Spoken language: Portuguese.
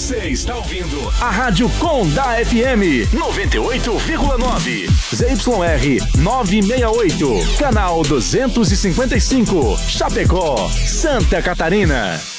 Você está ouvindo a Rádio Condá FM 98,9. ZYR 968, canal 255, Chapecó, Santa Catarina.